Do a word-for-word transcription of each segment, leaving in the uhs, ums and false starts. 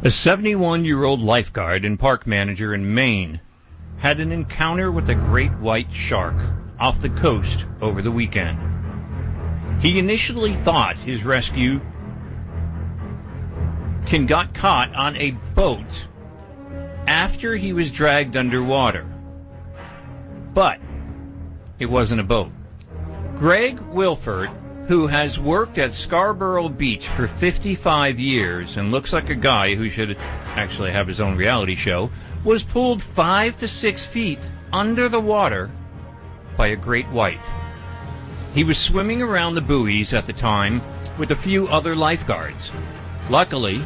A seventy-one-year-old lifeguard and park manager in Maine had an encounter with a great white shark off the coast over the weekend. He initially thought his rescue can got caught on a boat after he was dragged underwater. But it wasn't a boat. Greg Wilford, who has worked at Scarborough Beach for fifty-five years and looks like a guy who should actually have his own reality show, was pulled five to six feet under the water by a great white. He was swimming around the buoys at the time with a few other lifeguards. Luckily,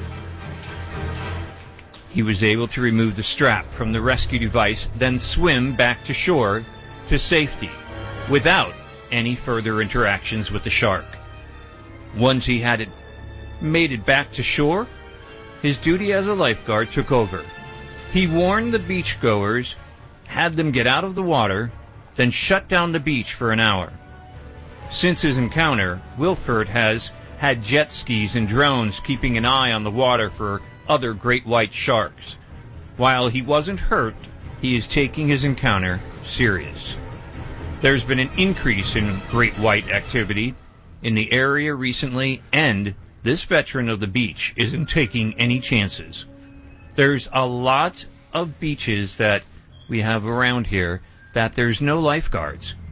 he was able to remove the strap from the rescue device, then swim back to shore to safety without any further interactions with the shark. Once he had it made it back to shore, his duty as a lifeguard took over. He warned the beachgoers, had them get out of the water, then shut down the beach for an hour. Since his encounter, Wilford has had jet skis and drones keeping an eye on the water for other great white sharks. While he wasn't hurt, he is taking his encounter serious. There's been an increase in great white activity in the area recently, and this veteran of the beach isn't taking any chances. There's a lot of beaches that we have around here that there's no lifeguards.